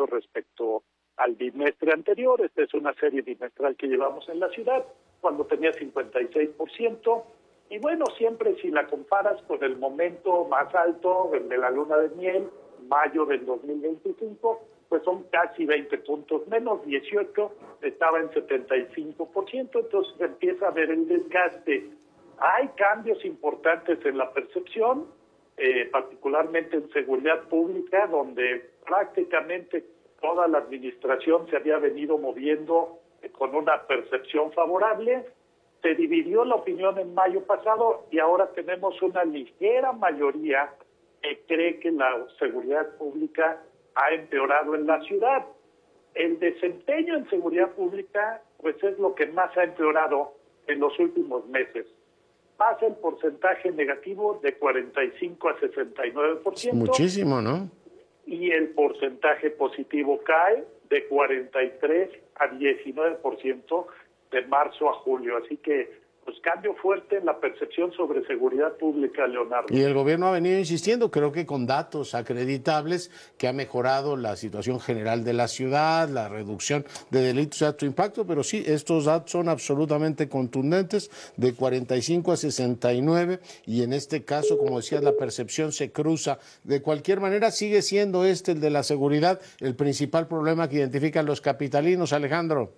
crecimiento respecto al bimestre anterior. Esta es una serie bimestral que llevamos en la ciudad, cuando tenía 56%. Y bueno, siempre si la comparas con el momento más alto, el de la luna de miel, mayo del 2025, pues son casi 20 puntos menos, 18, estaba en 75%, entonces empieza a ver el desgaste. Hay cambios importantes en la percepción, particularmente en seguridad pública, donde prácticamente toda la administración se había venido moviendo con una percepción favorable. Se dividió la opinión en mayo pasado y ahora tenemos una ligera mayoría que cree que la seguridad pública ha empeorado en la ciudad. El desempeño en seguridad pública, pues es lo que más ha empeorado en los últimos meses. Pasa el porcentaje negativo de 45 a 69%. Muchísimo, ¿no? Y el porcentaje positivo cae de 43 a 19% de marzo a julio. Así que, pues, cambio fuerte en la percepción sobre seguridad pública, Leonardo. Y el gobierno ha venido insistiendo, creo que con datos acreditables, que ha mejorado la situación general de la ciudad, la reducción de delitos de alto impacto, pero sí, estos datos son absolutamente contundentes, de 45 a 69, y en este caso, como decías, la percepción se cruza. De cualquier manera, sigue siendo el de la seguridad, el principal problema que identifican los capitalinos, Alejandro.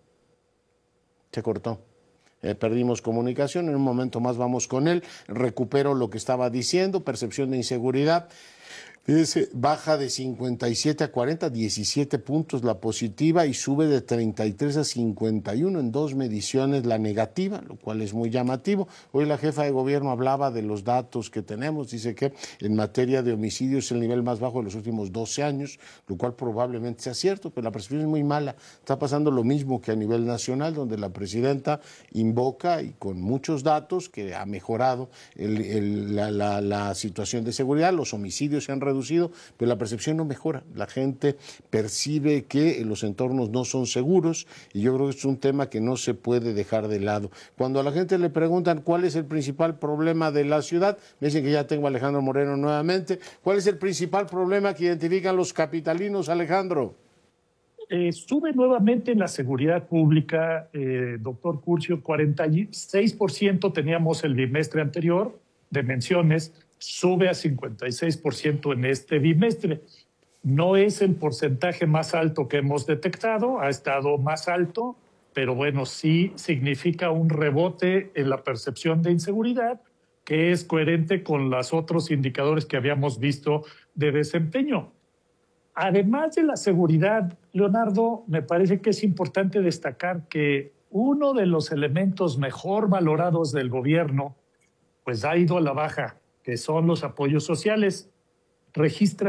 Se cortó. Perdimos comunicación, en un momento más vamos con él, recupero lo que estaba diciendo, percepción de inseguridad. Fíjese, baja de 57 a 40, 17 puntos la positiva y sube de 33 a 51 en 2 mediciones la negativa, lo cual es muy llamativo. Hoy la jefa de gobierno hablaba de los datos que tenemos, dice que en materia de homicidios es el nivel más bajo de los últimos 12 años, lo cual probablemente sea cierto, pero la percepción es muy mala. Está pasando lo mismo que a nivel nacional, donde la presidenta invoca, y con muchos datos, que ha mejorado la situación de seguridad, los homicidios se han reducido, pero la percepción no mejora. La gente percibe que los entornos no son seguros y yo creo que es un tema que no se puede dejar de lado. Cuando a la gente le preguntan cuál es el principal problema de la ciudad, me dicen que ya tengo a Alejandro Moreno nuevamente. ¿Cuál es el principal problema que identifican los capitalinos, Alejandro? Sube nuevamente en la seguridad pública, doctor Curcio, 46% teníamos el bimestre anterior de menciones, sube a 56% en este bimestre. No es el porcentaje más alto que hemos detectado, ha estado más alto, pero bueno, sí significa un rebote en la percepción de inseguridad que es coherente con los otros indicadores que habíamos visto de desempeño. Además de la seguridad, Leonardo, me parece que es importante destacar que uno de los elementos mejor valorados del gobierno, pues ha ido a la baja, que son los apoyos sociales. Registra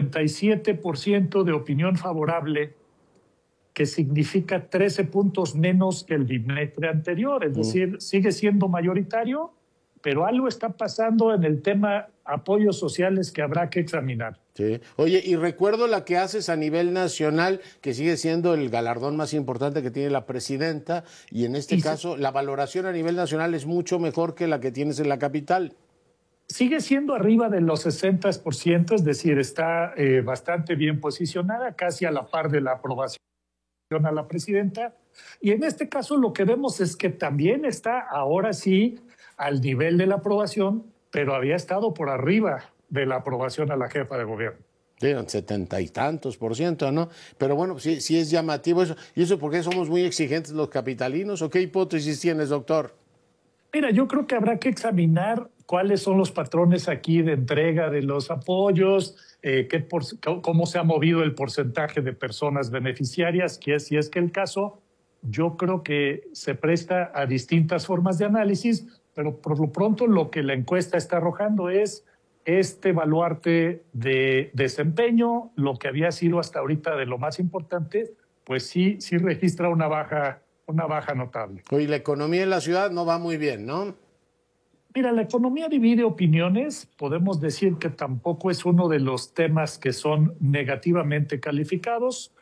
57% de opinión favorable, que significa 13 puntos menos que el bimestre anterior. Es decir, sigue siendo mayoritario, pero algo está pasando en el tema apoyos sociales que habrá que examinar. Sí. Oye, y recuerdo la que haces a nivel nacional, que sigue siendo el galardón más importante que tiene la presidenta, y en este caso la valoración a nivel nacional es mucho mejor que la que tienes en la capital. Sigue siendo arriba de los 60%, es decir, está bastante bien posicionada, casi a la par de la aprobación a la presidenta. Y en este caso lo que vemos es que también está ahora sí al nivel de la aprobación, pero había estado por arriba de la aprobación a la jefa de gobierno. Sí, 70 y tantos %, ¿no? Pero bueno, sí es llamativo eso. ¿Y eso por qué somos muy exigentes los capitalinos? ¿O qué hipótesis tienes, doctor? Mira, yo creo que habrá que examinar cuáles son los patrones aquí de entrega de los apoyos, cómo se ha movido el porcentaje de personas beneficiarias, que si es que el caso, yo creo que se presta a distintas formas de análisis, pero por lo pronto lo que la encuesta está arrojando es este baluarte de desempeño, lo que había sido hasta ahorita de lo más importante, pues sí registra una baja notable. Y la economía en la ciudad no va muy bien, ¿no? Mira, la economía divide opiniones. Podemos decir que tampoco es uno de los temas que son negativamente calificados.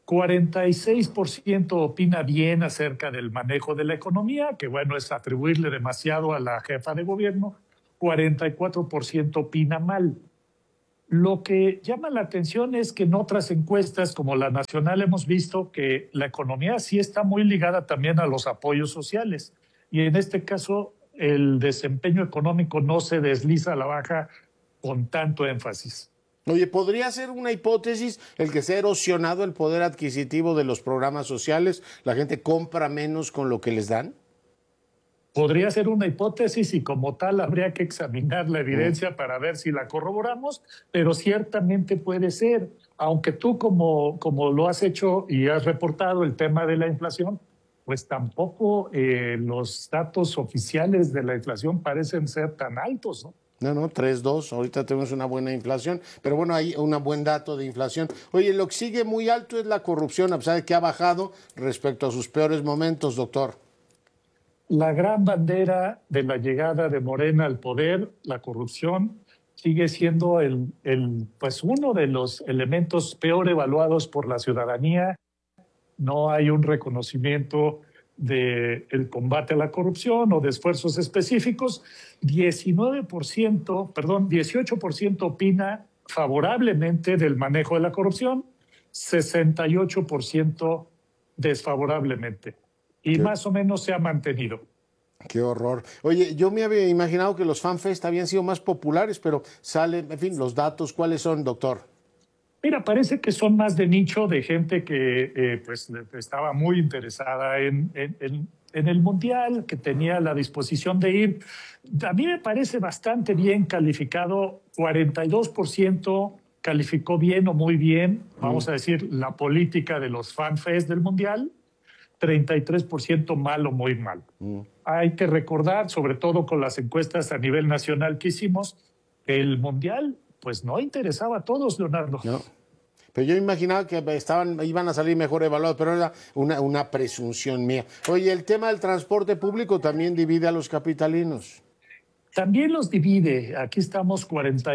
46% opina bien acerca del manejo de la economía, que bueno, es atribuirle demasiado a la jefa de gobierno. 44% opina mal. Lo que llama la atención es que en otras encuestas, como la nacional, hemos visto que la economía sí está muy ligada también a los apoyos sociales. Y en este caso, el desempeño económico no se desliza a la baja con tanto énfasis. Oye, ¿podría ser una hipótesis el que se ha erosionado el poder adquisitivo de los programas sociales? ¿La gente compra menos con lo que les dan? Podría ser una hipótesis y como tal habría que examinar la evidencia para ver si la corroboramos, pero ciertamente puede ser, aunque tú como lo has hecho y has reportado el tema de la inflación, pues tampoco los datos oficiales de la inflación parecen ser tan altos, ¿no? No, 3,2. Ahorita tenemos una buena inflación, pero bueno, hay un buen dato de inflación. Oye, lo que sigue muy alto es la corrupción, a pesar de que ha bajado respecto a sus peores momentos, doctor. La gran bandera de la llegada de Morena al poder, la corrupción, sigue siendo pues uno de los elementos peor evaluados por la ciudadanía. No hay un reconocimiento del combate a la corrupción o de esfuerzos específicos. 18% opina favorablemente del manejo de la corrupción, 68% desfavorablemente. Y más o menos se ha mantenido. Qué horror. Oye, yo me había imaginado que los FanFest habían sido más populares, pero salen, en fin, los datos, ¿cuáles son, doctor? Mira, parece que son más de nicho, de gente que pues estaba muy interesada en el Mundial, que tenía la disposición de ir. A mí me parece bastante bien calificado, 42% calificó bien o muy bien, vamos a decir, la política de los FanFest del Mundial, 33% mal o muy mal. Hay que recordar, sobre todo con las encuestas a nivel nacional que hicimos, el Mundial pues no interesaba a todos, Leonardo. No. Pero yo imaginaba que iban a salir mejor evaluados, pero era una presunción mía. Oye, el tema del transporte público también divide a los capitalinos. También los divide. Aquí estamos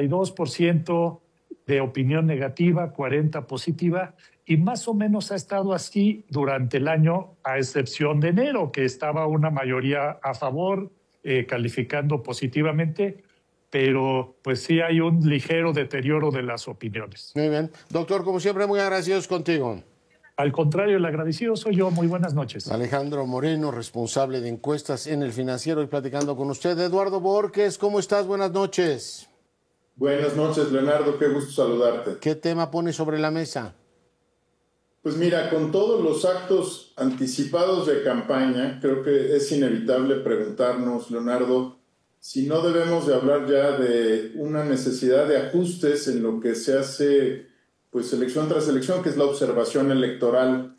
42% de opinión negativa, 40% positiva, y más o menos ha estado así durante el año, a excepción de enero, que estaba una mayoría a favor, calificando positivamente, pero pues sí hay un ligero deterioro de las opiniones. Muy bien. Doctor, como siempre, muy agradecidos contigo. Al contrario, el agradecido soy yo. Muy buenas noches. Alejandro Moreno, responsable de encuestas en El Financiero, y platicando con usted. Eduardo Borges, ¿cómo estás? Buenas noches. Buenas noches, Leonardo. Qué gusto saludarte. ¿Qué tema pone sobre la mesa? Pues mira, con todos los actos anticipados de campaña, creo que es inevitable preguntarnos, Leonardo, si no debemos de hablar ya de una necesidad de ajustes en lo que se hace, pues elección tras elección, que es la observación electoral.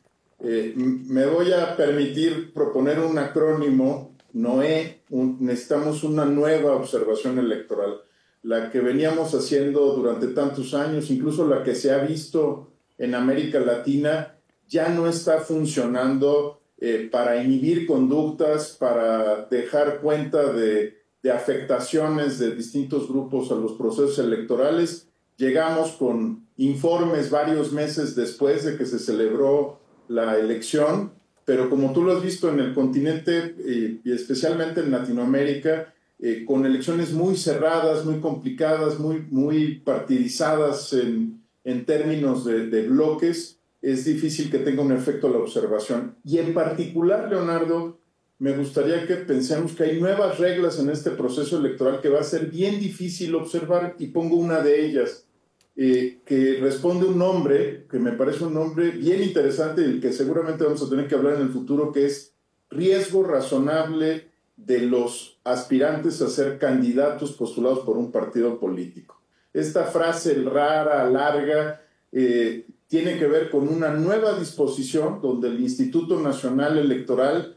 Me voy a permitir proponer un acrónimo, NOE. Necesitamos una nueva observación electoral, la que veníamos haciendo durante tantos años, incluso la que se ha visto en América Latina, ya no está funcionando para inhibir conductas, para dejar cuenta de afectaciones de distintos grupos a los procesos electorales. Llegamos con informes varios meses después de que se celebró la elección, pero como tú lo has visto en el continente y especialmente en Latinoamérica, con elecciones muy cerradas, muy complicadas, muy partidizadas en términos de bloques, es difícil que tenga un efecto la observación. Y en particular, Leonardo, me gustaría que pensemos que hay nuevas reglas en este proceso electoral que va a ser bien difícil observar, y pongo una de ellas, que responde un nombre, que me parece un nombre bien interesante y el que seguramente vamos a tener que hablar en el futuro, que es riesgo razonable de los aspirantes a ser candidatos postulados por un partido político. Esta frase rara, larga, tiene que ver con una nueva disposición donde el Instituto Nacional Electoral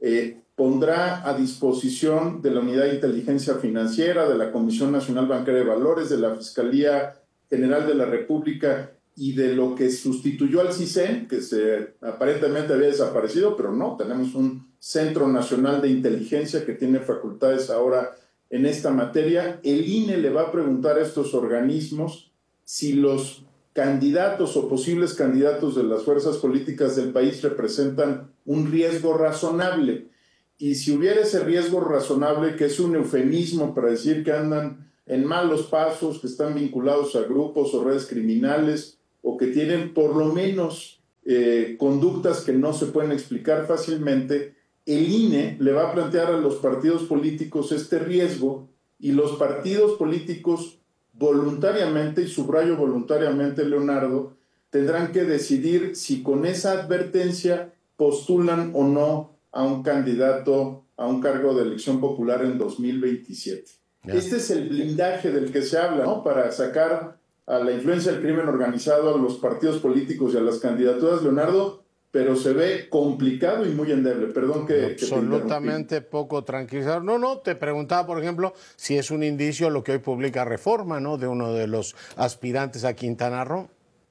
pondrá a disposición de la Unidad de Inteligencia Financiera, de la Comisión Nacional Bancaria de Valores, de la Fiscalía General de la República y de lo que sustituyó al CISEN, que aparentemente había desaparecido, pero no, tenemos un Centro Nacional de Inteligencia que tiene facultades ahora en esta materia. El INE le va a preguntar a estos organismos si los candidatos o posibles candidatos de las fuerzas políticas del país representan un riesgo razonable. Y si hubiera ese riesgo razonable, que es un eufemismo para decir que andan en malos pasos, que están vinculados a grupos o redes criminales o que tienen por lo menos conductas que no se pueden explicar fácilmente, el INE le va a plantear a los partidos políticos este riesgo y los partidos políticos voluntariamente, y subrayo voluntariamente, Leonardo, tendrán que decidir si con esa advertencia postulan o no a un candidato a un cargo de elección popular en 2027. Este es el blindaje del que se habla, ¿no? Para sacar a la influencia del crimen organizado, a los partidos políticos y a las candidaturas, Leonardo, pero se ve complicado y muy endeble. Perdón que absolutamente poco tranquilizador. No, te preguntaba, por ejemplo, si es un indicio lo que hoy publica Reforma, ¿no? De uno de los aspirantes a Quintana Roo.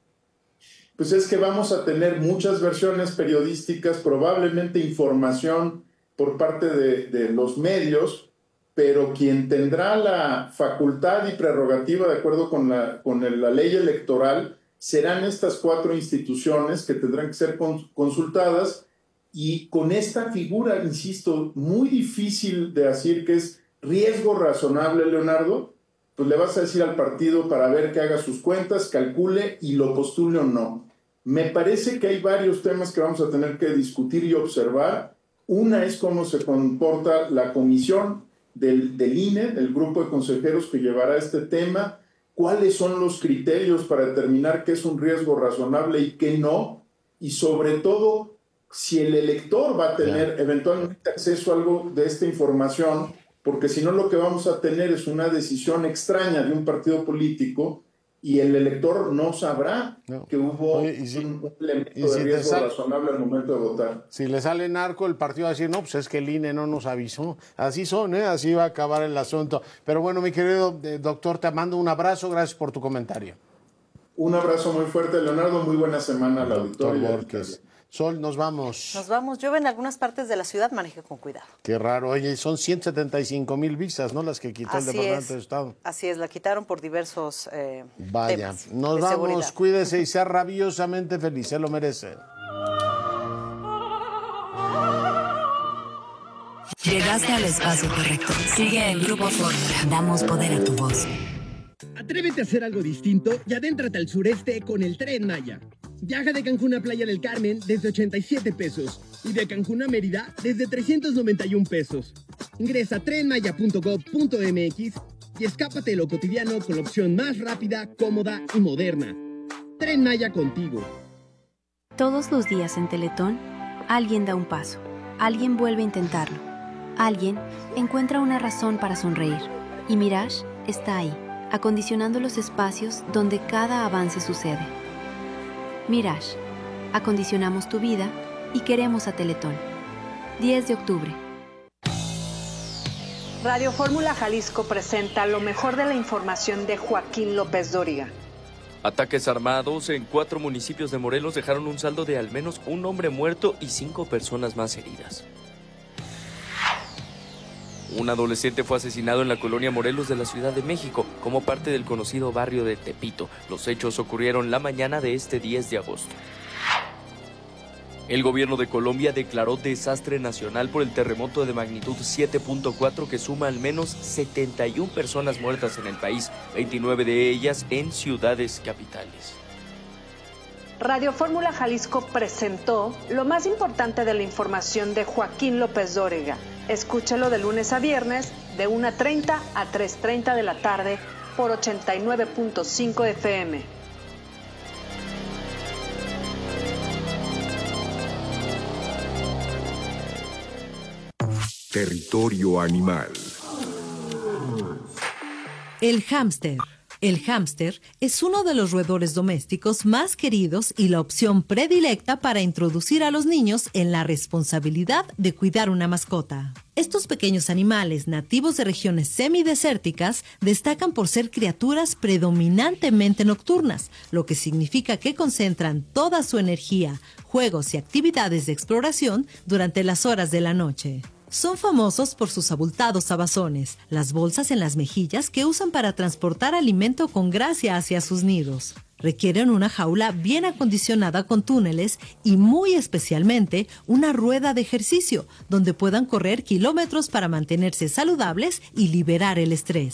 Pues es que vamos a tener muchas versiones periodísticas, probablemente información por parte de los medios, pero quien tendrá la facultad y prerrogativa, de acuerdo con la ley electoral, serán estas 4 instituciones que tendrán que ser consultadas, y con esta figura, insisto, muy difícil de decir que es riesgo razonable, Leonardo, pues le vas a decir al partido para ver que haga sus cuentas, calcule y lo postule o no. Me parece que hay varios temas que vamos a tener que discutir y observar. Una es cómo se comporta la comisión del INE, el grupo de consejeros que llevará este tema, cuáles son los criterios para determinar qué es un riesgo razonable y qué no, y sobre todo si el elector va a tener eventualmente acceso a algo de esta información, porque si no lo que vamos a tener es una decisión extraña de un partido político y el elector no sabrá que hubo un elemento de riesgo razonable al momento de votar. Si le sale narco, el partido va a decir, no, pues es que el INE no nos avisó. Así son, así va a acabar el asunto. Pero bueno, mi querido doctor, te mando un abrazo, gracias por tu comentario. Un abrazo muy fuerte, Leonardo, muy buena semana al auditorio. Sol, nos vamos. Nos vamos. Llueve en algunas partes de la ciudad, maneje con cuidado. Qué raro. Oye, son 175,000 visas, ¿no? Las que quitó el Departamento de Estado. Así es, la quitaron por diversos Vaya, temas nos de vamos, seguridad. Cuídese y sea rabiosamente feliz, se lo merece. Llegaste al espacio correcto. Sigue en Grupo Fórmula. Damos poder a tu voz. Atrévete a hacer algo distinto y adéntrate al sureste con el Tren Maya. Viaja de Cancún a Playa del Carmen desde 87 pesos y de Cancún a Mérida desde 391 pesos. Ingresa a trenmaya.gov.mx y escápate de lo cotidiano con la opción más rápida, cómoda y moderna. Tren Maya contigo. Todos los días en Teletón, alguien da un paso, alguien vuelve a intentarlo, alguien encuentra una razón para sonreír. Y Mirage está ahí, acondicionando los espacios donde cada avance sucede. Mirage, acondicionamos tu vida y queremos a Teletón. 10 de octubre. Radio Fórmula Jalisco presenta lo mejor de la información de Joaquín López Dóriga. Ataques armados en 4 municipios de Morelos dejaron un saldo de al menos un hombre muerto y 5 personas más heridas. Un adolescente fue asesinado en la colonia Morelos de la Ciudad de México, como parte del conocido barrio de Tepito. Los hechos ocurrieron la mañana de este 10 de agosto. El gobierno de Colombia declaró desastre nacional por el terremoto de magnitud 7.4 que suma al menos 71 personas muertas en el país, 29 de ellas en ciudades capitales. Radio Fórmula Jalisco presentó lo más importante de la información de Joaquín López Dóriga. Escúchalo de lunes a viernes de 1:30 a 3:30 de la tarde por 89.5 FM. Territorio animal. El hámster. El hámster es uno de los roedores domésticos más queridos y la opción predilecta para introducir a los niños en la responsabilidad de cuidar una mascota. Estos pequeños animales nativos de regiones semidesérticas destacan por ser criaturas predominantemente nocturnas, lo que significa que concentran toda su energía, juegos y actividades de exploración durante las horas de la noche. Son famosos por sus abultados abazones, las bolsas en las mejillas que usan para transportar alimento con gracia hacia sus nidos. Requieren una jaula bien acondicionada con túneles y muy especialmente una rueda de ejercicio donde puedan correr kilómetros para mantenerse saludables y liberar el estrés.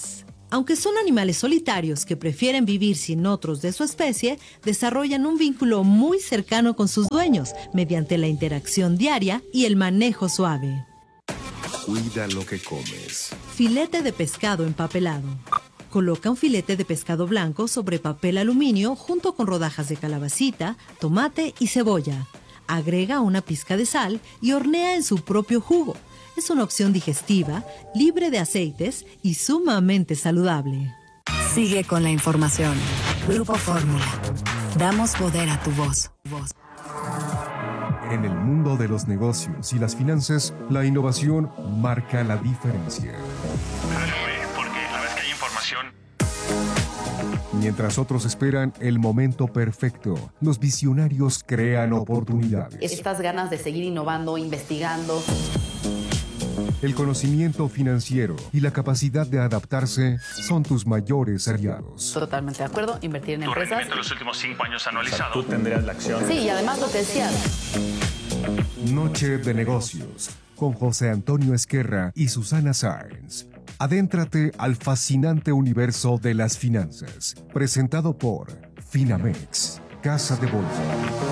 Aunque son animales solitarios que prefieren vivir sin otros de su especie, desarrollan un vínculo muy cercano con sus dueños mediante la interacción diaria y el manejo suave. Cuida lo que comes. Filete de pescado empapelado. Coloca un filete de pescado blanco sobre papel aluminio junto con rodajas de calabacita, tomate y cebolla. Agrega una pizca de sal y hornea en su propio jugo. Es una opción digestiva, libre de aceites y sumamente saludable. Sigue con la información. Grupo Fórmula. Damos poder a tu voz. En el mundo de los negocios y las finanzas, la innovación marca la diferencia. Porque a ver que hay información. Mientras otros esperan el momento perfecto, los visionarios crean oportunidades. Estas ganas de seguir innovando, investigando. El conocimiento financiero y la capacidad de adaptarse son tus mayores aliados. Totalmente de acuerdo, invertir en empresas. Tu rendimiento en los últimos 5 años anualizado. Tú tendrías la acción. Sí, y además lo que decías. Noche de negocios, con José Antonio Esquerra y Susana Sáenz. Adéntrate al fascinante universo de las finanzas. Presentado por Finamex, Casa de Bolsa.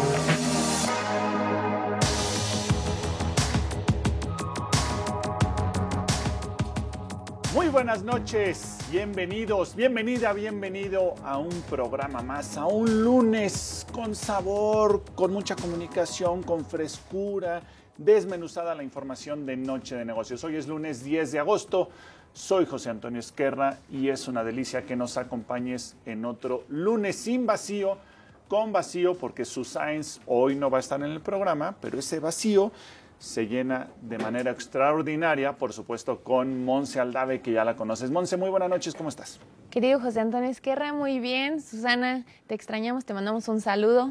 Muy buenas noches, bienvenidos, bienvenido a un programa más, a un lunes con sabor, con mucha comunicación, con frescura, desmenuzada la información de Noche de Negocios. Hoy es lunes 10 de agosto, soy José Antonio Esquerra y es una delicia que nos acompañes en otro lunes sin vacío, con vacío porque Sáenz hoy no va a estar en el programa, pero ese vacío se llena de manera extraordinaria, por supuesto, con Monse Aldave, que ya la conoces. Monse, muy buenas noches, ¿cómo estás? Querido José Antonio Esquerra, muy bien. Susana, te extrañamos, te mandamos un saludo,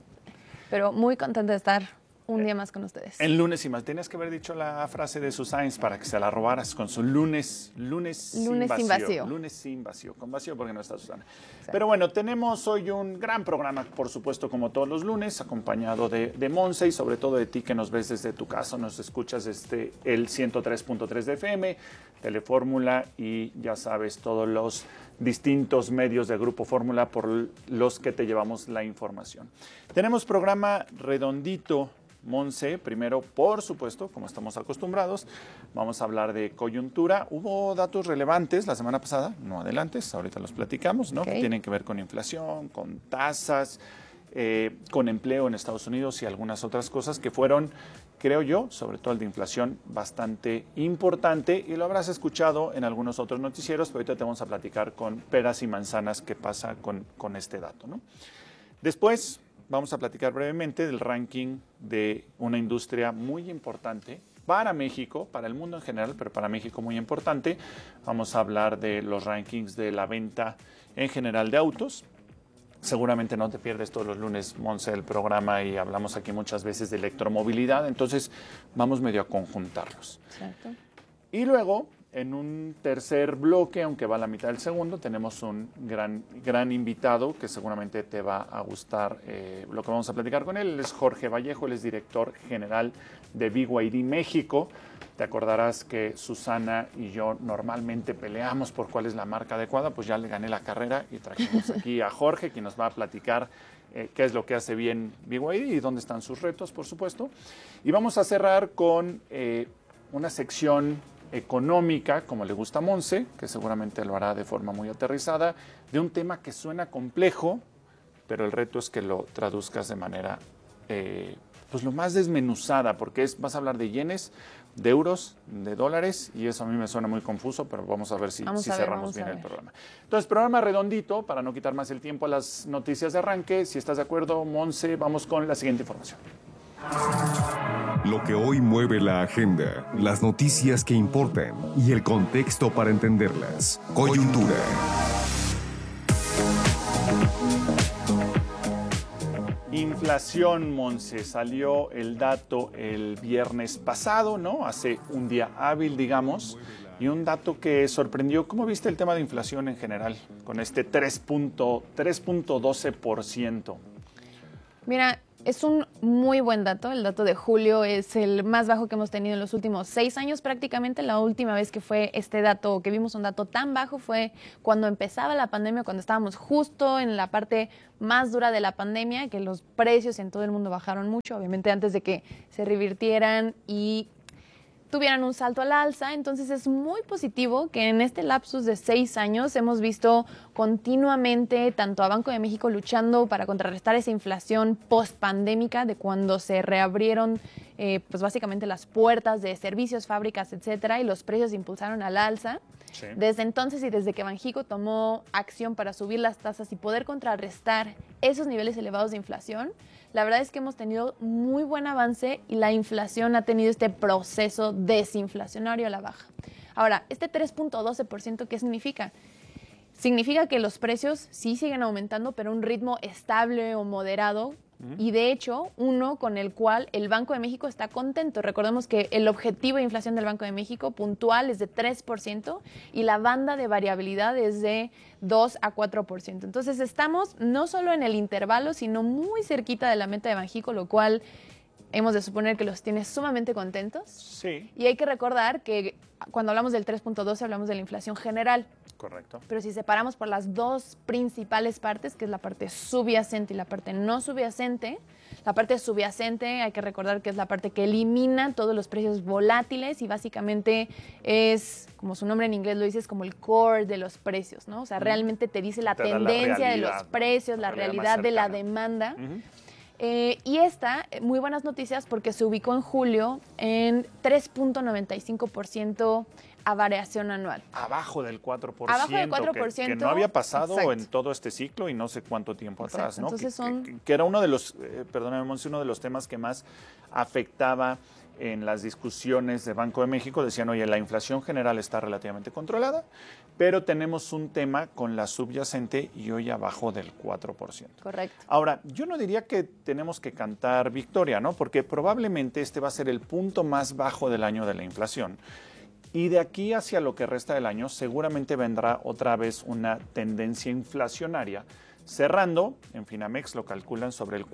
pero muy contenta de estar un día más con ustedes. En lunes y más. Tenías que haber dicho la frase de Sáenz para que se la robaras con su lunes sin vacío. Lunes sin vacío, con vacío porque no está Susana. Exacto. Pero bueno, tenemos hoy un gran programa, por supuesto, como todos los lunes, acompañado de Monse y sobre todo de ti que nos ves desde tu casa, nos escuchas desde el 103.3 de FM, Telefórmula y ya sabes, todos los distintos medios de Grupo Fórmula por los que te llevamos la información. Tenemos programa redondito, Monse. Primero, por supuesto, como estamos acostumbrados, vamos a hablar de coyuntura. Hubo datos relevantes la semana pasada, no adelantes, ahorita los platicamos, ¿no? Okay. Que tienen que ver con inflación, con tasas, con empleo en Estados Unidos y algunas otras cosas que fueron, creo yo, sobre todo el de inflación, bastante importante y lo habrás escuchado en algunos otros noticieros, pero ahorita te vamos a platicar con peras y manzanas qué pasa con este dato, ¿no? Después vamos a platicar brevemente del ranking de una industria muy importante para México, para el mundo en general, pero para México muy importante. Vamos a hablar de los rankings de la venta en general de autos. Seguramente no te pierdes todos los lunes, Monse, el programa y hablamos aquí muchas veces de electromovilidad, entonces vamos medio a conjuntarlos. Exacto. Y luego, en un tercer bloque, aunque va a la mitad del segundo, tenemos un gran invitado que seguramente te va a gustar lo que vamos a platicar con él. Él es Jorge Vallejo, él es director general de BYD México. Te acordarás que Susana y yo normalmente peleamos por cuál es la marca adecuada, pues ya le gané la carrera y trajimos aquí a Jorge, quien nos va a platicar qué es lo que hace bien BYD y dónde están sus retos, por supuesto. Y vamos a cerrar con una sección económica, como le gusta a Monse, que seguramente lo hará de forma muy aterrizada, de un tema que suena complejo, pero el reto es que lo traduzcas de manera pues lo más desmenuzada, porque vas a hablar de yenes, de euros, de dólares, y eso a mí me suena muy confuso, pero vamos a ver si cerramos bien el programa. Entonces, programa redondito, para no quitar más el tiempo a las noticias de arranque. Si estás de acuerdo, Monse, vamos con la siguiente información. Lo que hoy mueve la agenda, las noticias que importan y el contexto para entenderlas. Coyuntura. Inflación, Monse, salió el dato el viernes pasado, ¿no? Hace un día hábil, digamos, y un dato que sorprendió. ¿Cómo viste el tema de inflación en general con este 3.12%? Mira, es un muy buen dato. El dato de julio es el más bajo que hemos tenido en los últimos 6 años prácticamente. La última vez que fue este dato, que vimos un dato tan bajo, fue cuando empezaba la pandemia, cuando estábamos justo en la parte más dura de la pandemia, que los precios en todo el mundo bajaron mucho, obviamente antes de que se revirtieran y tuvieran un salto al alza. Entonces es muy positivo que en este lapsus de 6 años hemos visto continuamente tanto a Banco de México luchando para contrarrestar esa inflación post-pandémica de cuando se reabrieron pues básicamente las puertas de servicios, fábricas, etcétera, y los precios se impulsaron al alza. Sí. Desde entonces y desde que Banxico tomó acción para subir las tasas y poder contrarrestar esos niveles elevados de inflación, la verdad es que hemos tenido muy buen avance y la inflación ha tenido este proceso desinflacionario a la baja. Ahora, este 3.12%, ¿qué significa? Significa que los precios sí siguen aumentando, pero a un ritmo estable o moderado. Y de hecho, uno con el cual el Banco de México está contento. Recordemos que el objetivo de inflación del Banco de México puntual es de 3% y la banda de variabilidad es de 2 a 4%. Entonces estamos no solo en el intervalo, sino muy cerquita de la meta de Banxico, lo cual hemos de suponer que los tiene sumamente contentos. Sí. Y hay que recordar que cuando hablamos del 3.12 hablamos de la inflación general. Correcto. Pero si separamos por las dos principales partes, que es la parte subyacente y la parte no subyacente, la parte subyacente hay que recordar que es la parte que elimina todos los precios volátiles y básicamente es, como su nombre en inglés lo dice, es como el core de los precios, ¿no? O sea, realmente te dice la tendencia de los precios, la realidad de la demanda. Y esta, muy buenas noticias porque se ubicó en julio en 3.95% a variación anual. Abajo del 4%. Abajo del 4%. Que no había pasado exacto. en todo este ciclo y no sé cuánto tiempo exacto. atrás, ¿no? Entonces que era uno de los, perdóname, Monse, uno de los temas que más afectaba en las discusiones de Banco de México. Decían, oye, la inflación general está relativamente controlada, pero tenemos un tema con la subyacente y hoy abajo del 4%. Correcto. Ahora, yo no diría que tenemos que cantar victoria, ¿no? Porque probablemente este va a ser el punto más bajo del año de la inflación. Y de aquí hacia lo que resta del año seguramente vendrá otra vez una tendencia inflacionaria, cerrando, en Finamex lo calculan sobre el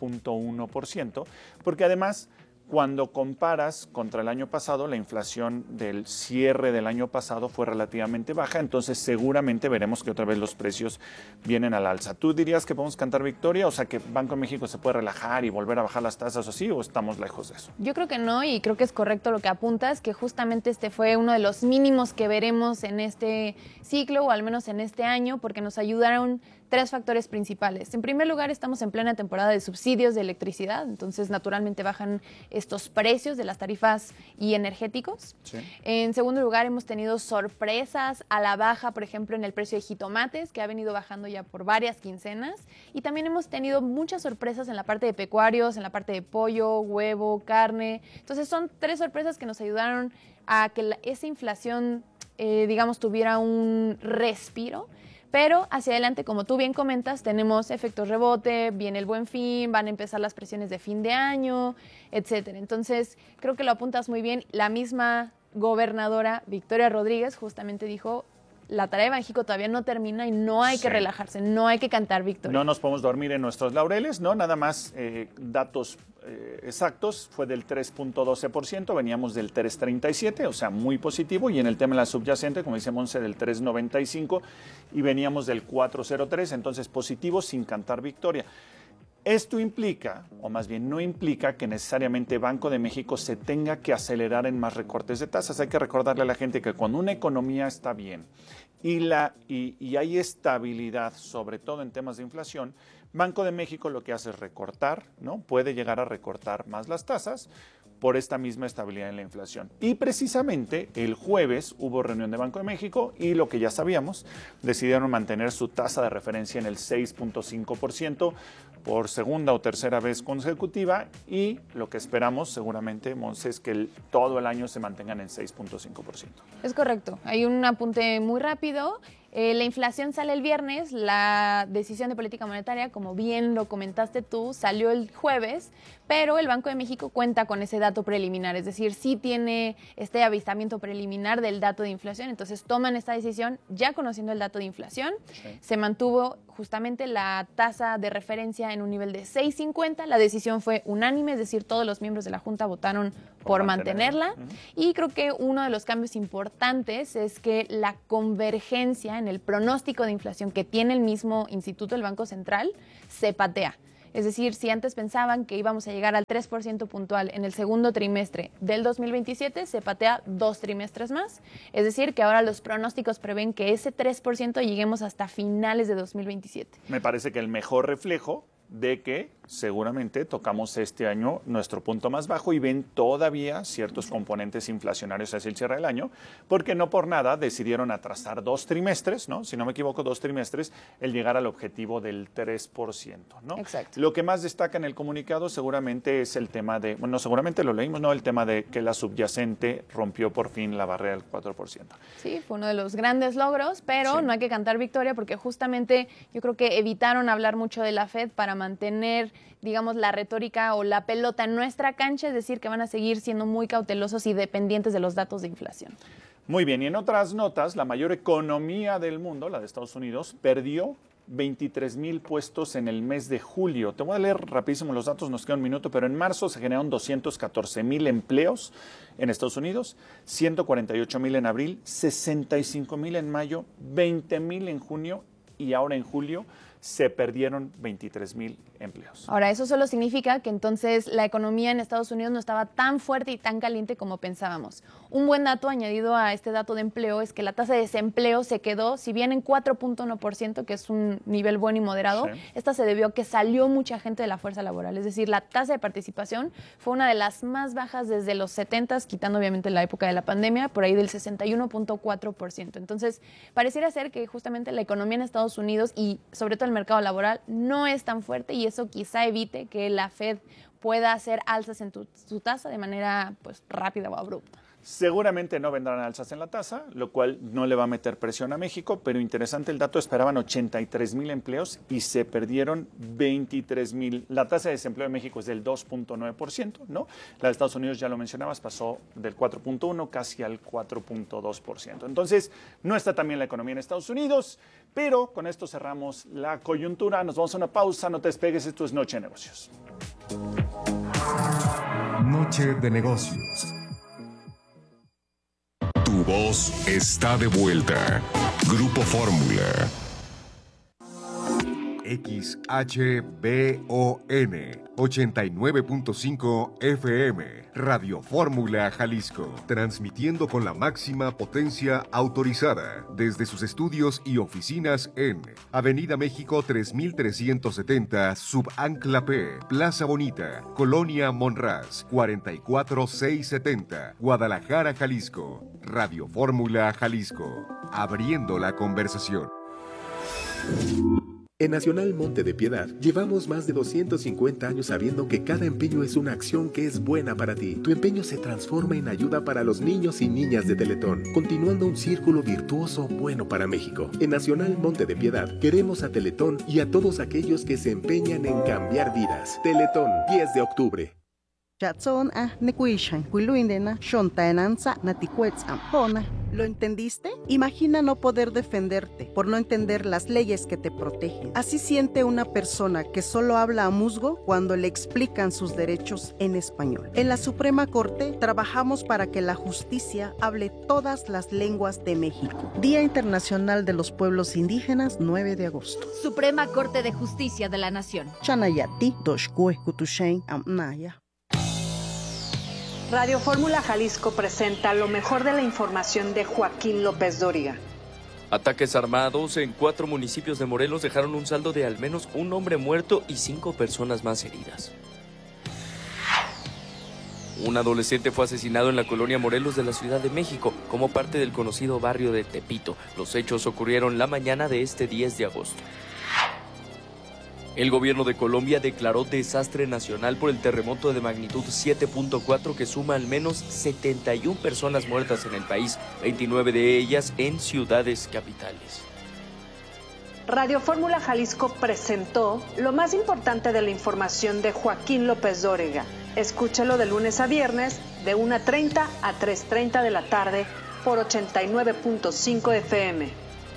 4.1%, porque además cuando comparas contra el año pasado, la inflación del cierre del año pasado fue relativamente baja, entonces seguramente veremos que otra vez los precios vienen al alza. ¿Tú dirías que podemos cantar victoria? O sea, que Banco de México se puede relajar y volver a bajar las tasas o así, ¿o estamos lejos de eso? Yo creo que no, y creo que es correcto lo que apuntas, que justamente este fue uno de los mínimos que veremos en este ciclo, o al menos en este año, porque nos ayudaron 3 factores principales. En primer lugar, estamos en plena temporada de subsidios de electricidad, entonces naturalmente bajan estos precios de las tarifas y energéticos. Sí. En segundo lugar, hemos tenido sorpresas a la baja, por ejemplo, en el precio de jitomates, que ha venido bajando ya por varias quincenas, y también hemos tenido muchas sorpresas en la parte de pecuarios, en la parte de pollo, huevo, carne. Entonces son 3 sorpresas que nos ayudaron a que esa inflación, digamos, tuviera un respiro. Pero hacia adelante, como tú bien comentas, tenemos efectos rebote, viene el Buen Fin, van a empezar las presiones de fin de año, etcétera. Entonces, creo que lo apuntas muy bien. La misma gobernadora Victoria Rodríguez justamente dijo, la tarea de Banxico todavía no termina y no hay que relajarse, no hay que cantar victoria. No nos podemos dormir en nuestros laureles, ¿no? Nada más datos exactos, fue del 3.12%, veníamos del 3.37%, o sea, muy positivo, y en el tema de la subyacente, como dice Monse, del 3.95%, y veníamos del 4.03%, entonces positivo sin cantar victoria. Esto implica, o más bien no implica, que necesariamente Banco de México se tenga que acelerar en más recortes de tasas. Hay que recordarle a la gente que cuando una economía está bien y hay estabilidad, sobre todo en temas de inflación, Banco de México lo que hace es recortar, ¿no? Puede llegar a recortar más las tasas por esta misma estabilidad en la inflación. Y precisamente el jueves hubo reunión de Banco de México y lo que ya sabíamos, decidieron mantener su tasa de referencia en el 6.5% por segunda o tercera vez consecutiva, y lo que esperamos seguramente, Monse, es que todo el año se mantengan en 6.5%. Es correcto. Hay un apunte muy rápido. La inflación sale el viernes, la decisión de política monetaria, como bien lo comentaste tú, salió el jueves, pero el Banco de México cuenta con ese dato dato preliminar, es decir, sí tiene este avistamiento preliminar del dato de inflación, entonces toman esta decisión ya conociendo el dato de inflación. Sí. Se mantuvo justamente la tasa de referencia en un nivel de 6.50, la decisión fue unánime, es decir, todos los miembros de la Junta votaron por mantenerla. Y creo que uno de los cambios importantes es que la convergencia en el pronóstico de inflación que tiene el mismo instituto, el Banco Central, se patea. Es decir, si antes pensaban que íbamos a llegar al 3% puntual en el segundo trimestre del 2027, se patea 2 trimestres más. Es decir, que ahora los pronósticos prevén que ese 3% lleguemos hasta finales de 2027. Me parece que el mejor reflejo de que seguramente tocamos este año nuestro punto más bajo y ven todavía ciertos componentes inflacionarios hacia el cierre del año, porque no por nada decidieron atrasar 2 trimestres, ¿no? Si no me equivoco, 2 trimestres, el llegar al objetivo del 3%, ¿no? Exacto. Lo que más destaca en el comunicado seguramente es el tema de, bueno, seguramente lo leímos, ¿no? El tema de que la subyacente rompió por fin la barrera del 4%. Sí, fue uno de los grandes logros, pero no hay que cantar victoria porque justamente yo creo que evitaron hablar mucho de la Fed para mantener, digamos, la retórica o la pelota en nuestra cancha, es decir, que van a seguir siendo muy cautelosos y dependientes de los datos de inflación. Muy bien, y en otras notas, la mayor economía del mundo, la de Estados Unidos, perdió 23,000 puestos en el mes de julio. Te voy a leer rapidísimo los datos, nos queda un minuto, pero en marzo se generaron 214,000 empleos en Estados Unidos, 148,000 en abril, 65,000 en mayo, 20,000 en junio y ahora en julio se perdieron 23,000 empleos. Ahora, eso solo significa que entonces la economía en Estados Unidos no estaba tan fuerte y tan caliente como pensábamos. Un buen dato añadido a este dato de empleo es que la tasa de desempleo se quedó, si bien en 4.1%, que es un nivel bueno y moderado, esta se debió a que salió mucha gente de la fuerza laboral. Es decir, la tasa de participación fue una de las más bajas desde los 70s, quitando obviamente la época de la pandemia, por ahí del 61.4%. Entonces, pareciera ser que justamente la economía en Estados Unidos y sobre todo el mercado laboral no es tan fuerte y eso quizá evite que la Fed pueda hacer alzas en su tasa de manera pues rápida o abrupta. Seguramente no vendrán alzas en la tasa, lo cual no le va a meter presión a México, pero interesante el dato, esperaban 83,000 empleos y se perdieron 23,000. La tasa de desempleo en México es del 2.9%, ¿no? La de Estados Unidos, ya lo mencionabas, pasó del 4.1% casi al 4.2%. Entonces, no está tan bien la economía en Estados Unidos, pero con esto cerramos la coyuntura. Nos vamos a una pausa, no te despegues, esto es Noche de Negocios. Noche de Negocios. Tu voz está de vuelta. Grupo Fórmula. XHBON 89.5 FM, Radio Fórmula Jalisco, transmitiendo con la máxima potencia autorizada desde sus estudios y oficinas en Avenida México 3370, Subancla P, Plaza Bonita, Colonia Monraz, 44670, Guadalajara, Jalisco. Radio Fórmula Jalisco, abriendo la conversación. En Nacional Monte de Piedad, llevamos más de 250 años sabiendo que cada empeño es una acción que es buena para ti. Tu empeño se transforma en ayuda para los niños y niñas de Teletón, continuando un círculo virtuoso bueno para México. En Nacional Monte de Piedad, queremos a Teletón y a todos aquellos que se empeñan en cambiar vidas. Teletón, 10 de octubre. ¿Lo entendiste? Imagina no poder defenderte por no entender las leyes que te protegen. Así siente una persona que solo habla a musgo cuando le explican sus derechos en español. En la Suprema Corte trabajamos para que la justicia hable todas las lenguas de México. Día Internacional de los Pueblos Indígenas, 9 de agosto. Suprema Corte de Justicia de la Nación. Chanayati, Doshkue, Kutushen, Amnaya. Radio Fórmula Jalisco presenta lo mejor de la información de Joaquín López Dóriga. Ataques armados en 4 municipios de Morelos dejaron un saldo de al menos un hombre muerto y 5 personas más heridas. Un adolescente fue asesinado en la colonia Morelos de la Ciudad de México, como parte del conocido barrio de Tepito. Los hechos ocurrieron la mañana de este 10 de agosto. El gobierno de Colombia declaró desastre nacional por el terremoto de magnitud 7.4 que suma al menos 71 personas muertas en el país, 29 de ellas en ciudades capitales. Radio Fórmula Jalisco presentó lo más importante de la información de Joaquín López Dóriga. Escúchelo de lunes a viernes de 1:30 a 3:30 de la tarde por 89.5 FM.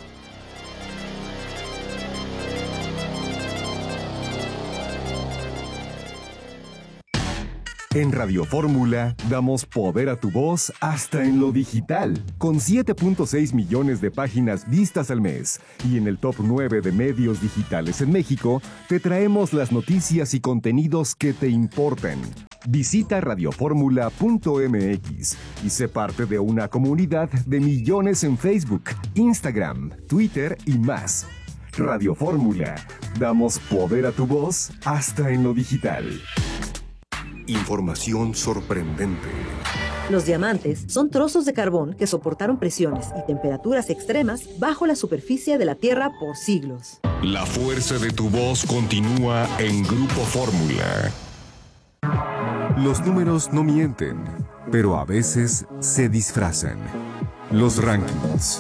En Radio Fórmula damos poder a tu voz hasta en lo digital, con 7.6 millones de páginas vistas al mes. Y en el top 9 de medios digitales en México, te traemos las noticias y contenidos que te importan. Visita radioformula.mx y sé parte de una comunidad de millones en Facebook, Instagram, Twitter y más. Radio Fórmula, damos poder a tu voz hasta en lo digital. Información sorprendente. Los diamantes son trozos de carbón que soportaron presiones y temperaturas extremas bajo la superficie de la Tierra por siglos. La fuerza de tu voz continúa en Grupo Fórmula. Los números no mienten, pero a veces se disfrazan. Los rankings.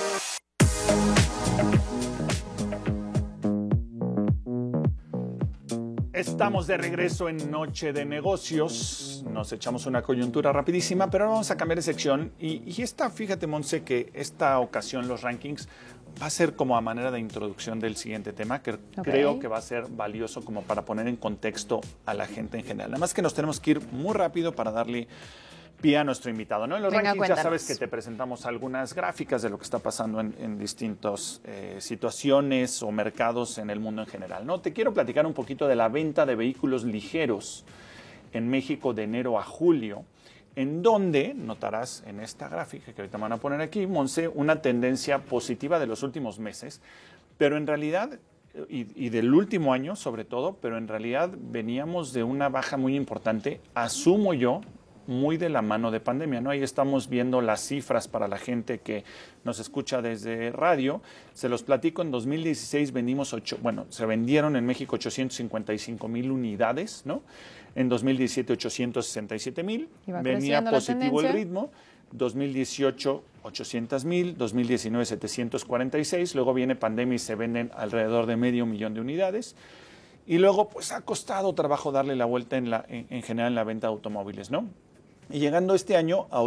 Estamos de regreso en Noche de Negocios. Nos echamos una coyuntura rapidísima, pero ahora vamos a cambiar de sección. Y esta, fíjate, Monse, que esta ocasión los rankings va a ser como a manera de introducción del siguiente tema, que creo que va a ser valioso como para poner en contexto a la gente en general. Nada más que nos tenemos que ir muy rápido para darle pie a nuestro invitado, ¿no? En los rankings ya sabes que te presentamos algunas gráficas de lo que está pasando en distintas situaciones o mercados en el mundo en general, ¿no? Te quiero platicar un poquito de la venta de vehículos ligeros en México de enero a julio, en donde notarás en esta gráfica que ahorita me van a poner aquí, Monse, una tendencia positiva de los últimos meses, pero en realidad, y del último año sobre todo, pero en realidad veníamos de una baja muy importante, asumo yo, muy de la mano de pandemia, ¿no? Ahí estamos viendo las cifras para la gente que nos escucha desde radio. Se los platico, en 2016 se vendieron en México 855,000 unidades, ¿no? En 2017 867,000. Venía positivo el ritmo. 2018 800,000, 2019 746, luego viene pandemia y se venden alrededor de 500,000 de unidades. Y luego pues ha costado trabajo darle la vuelta en general en la venta de automóviles, ¿no? Y llegando este año a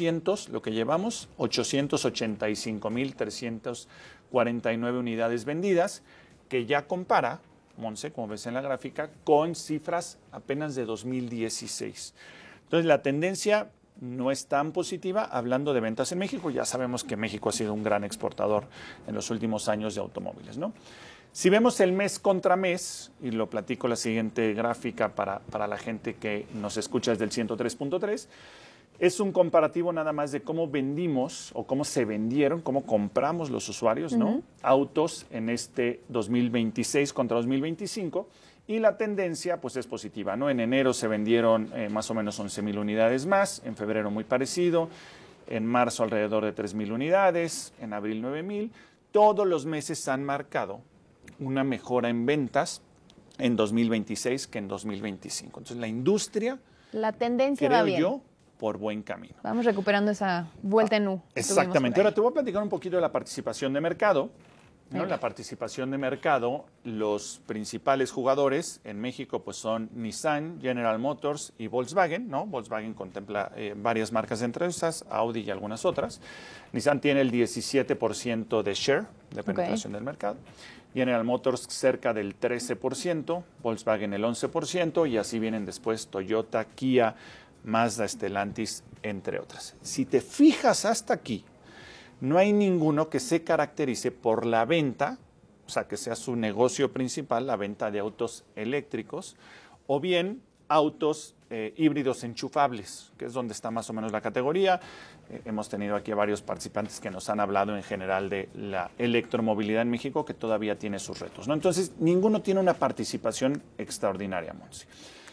885,349 unidades vendidas, que ya compara, Monse, como ves en la gráfica, con cifras apenas de 2016. Entonces la tendencia no es tan positiva hablando de ventas en México. Ya sabemos que México ha sido un gran exportador en los últimos años de automóviles, ¿no? Si vemos el mes contra mes, y lo platico la siguiente gráfica para la gente que nos escucha desde el 103.3, es un comparativo nada más de cómo vendimos o cómo se vendieron, cómo compramos los usuarios, ¿no? Autos en este 2026 contra 2025, y la tendencia pues es positiva, ¿no? En enero se vendieron más o menos 11,000 unidades más, en febrero muy parecido, en marzo alrededor de 3,000 unidades, en abril 9,000. Todos los meses han marcado una mejora en ventas en 2026 que en 2025. Entonces la industria, la tendencia va bien, yo, por buen camino. Vamos recuperando esa vuelta en U. Exactamente. Ahora te voy a platicar un poquito de la participación de mercado, ¿no? La participación de mercado, los principales jugadores en México pues son Nissan, General Motors y Volkswagen, ¿no? Volkswagen contempla varias marcas entre estas, Audi y algunas otras. Nissan tiene el 17% de share, de penetración del mercado. General Motors cerca del 13%, Volkswagen el 11%, y así vienen después Toyota, Kia, Mazda, Stellantis, entre otras. Si te fijas hasta aquí, no hay ninguno que se caracterice por la venta, o sea, que sea su negocio principal, la venta de autos eléctricos, o bien autos híbridos enchufables, que es donde está más o menos la categoría. Hemos tenido aquí a varios participantes que nos han hablado en general de la electromovilidad en México, que todavía tiene sus retos, ¿no? Entonces, ninguno tiene una participación extraordinaria, Monsi.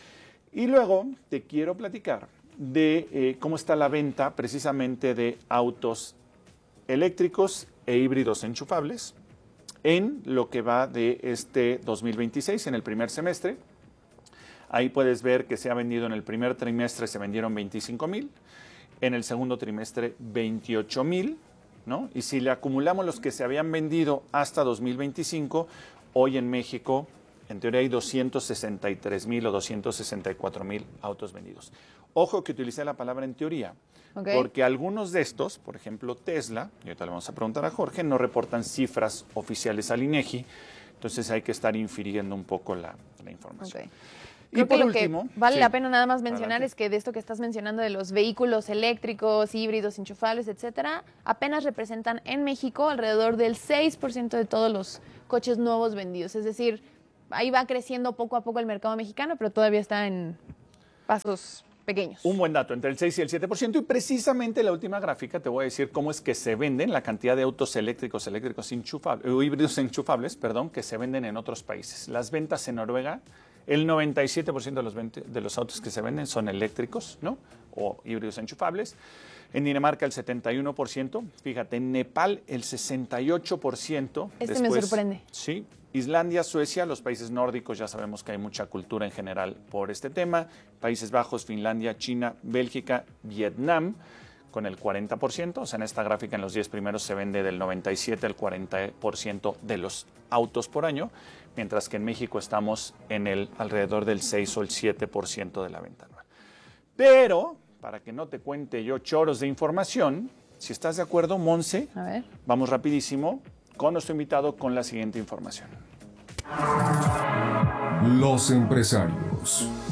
Y luego te quiero platicar de cómo está la venta precisamente de autos eléctricos e híbridos enchufables en lo que va de este 2026, en el primer semestre. Ahí puedes ver que se ha vendido en el primer trimestre, se vendieron 25,000, en el segundo trimestre 28,000, ¿no? Y si le acumulamos los que se habían vendido hasta 2025, hoy en México En teoría hay 263,000 o 264,000 autos vendidos. Ojo que utilicé la palabra en teoría, porque algunos de estos, por ejemplo Tesla, y ahorita le vamos a preguntar a Jorge, no reportan cifras oficiales al INEGI, entonces hay que estar infiriendo un poco la información. Creo y por que lo último, que vale la pena nada más mencionar es que de esto que estás mencionando de los vehículos eléctricos, híbridos, enchufables, etcétera, apenas representan en México alrededor del 6% de todos los coches nuevos vendidos. Es decir, ahí va creciendo poco a poco el mercado mexicano, pero todavía está en pasos pequeños. Un buen dato, entre el 6 y el 7%. Y precisamente la última gráfica te voy a decir cómo es que se venden la cantidad de autos eléctricos enchufables, o híbridos enchufables, que se venden en otros países. Las ventas en Noruega, el 97% de los autos que se venden son eléctricos, ¿no? O híbridos enchufables. En Dinamarca el 71%. Fíjate, en Nepal el 68%. Me sorprende. Sí. Islandia, Suecia, los países nórdicos, ya sabemos que hay mucha cultura en general por este tema. Países Bajos, Finlandia, China, Bélgica, Vietnam, con el 40%. O sea, en esta gráfica, en los 10 primeros se vende del 97 al 40% de los autos por año, mientras que en México estamos en el alrededor del 6 o el 7% de la venta anual. Pero, para que no te cuente yo choros de información, si estás de acuerdo, Monse, vamos rapidísimo con nuestro invitado con la siguiente información. Los empresarios.